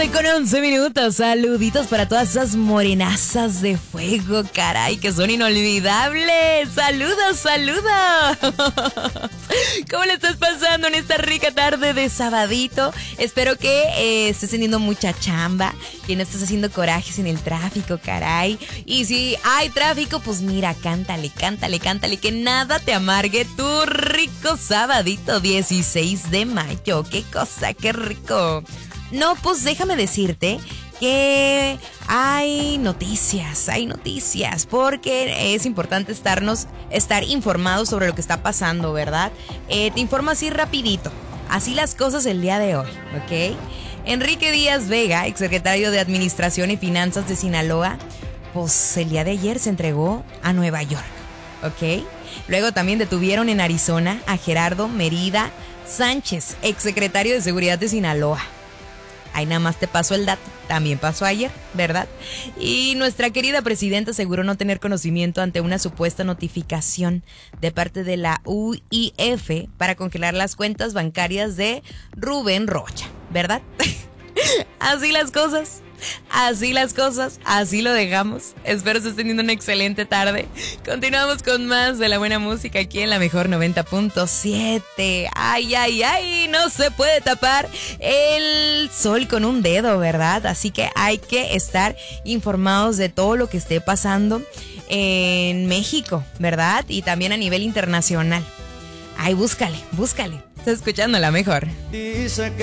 con 11 minutos. Saluditos para todas esas morenazas de fuego, caray, que son inolvidables. Saludos. ¿Cómo le estás pasando en esta rica tarde de sabadito? Espero que estés teniendo mucha chamba, que no estés haciendo corajes en el tráfico, caray. Y si hay tráfico, pues mira, cántale, que nada te amargue tu rico sabadito 16 de mayo. Qué cosa, qué rico. No, pues déjame decirte que hay noticias, porque es importante estar informados sobre lo que está pasando, ¿verdad? Te informo así rapidito, así las cosas el día de hoy, ¿ok? Enrique Díaz Vega, exsecretario de Administración y Finanzas de Sinaloa, pues el día de ayer se entregó a Nueva York, ¿ok? Luego también detuvieron en Arizona a Gerardo Mérida Sánchez, exsecretario de Seguridad de Sinaloa. Ahí nada más te paso el dato, también pasó ayer, ¿verdad? Y nuestra querida presidenta aseguró no tener conocimiento ante una supuesta notificación de parte de la UIF para congelar las cuentas bancarias de Rubén Rocha, ¿verdad? Así las cosas, así lo dejamos. Espero estés teniendo una excelente tarde. Continuamos con más de la buena música aquí en la mejor 90.7. Ay, no se puede tapar el sol con un dedo, ¿verdad? Así que hay que estar informados de todo lo que esté pasando en México, ¿verdad? Y también a nivel internacional. Ay, búscale. Estás escuchando la mejor.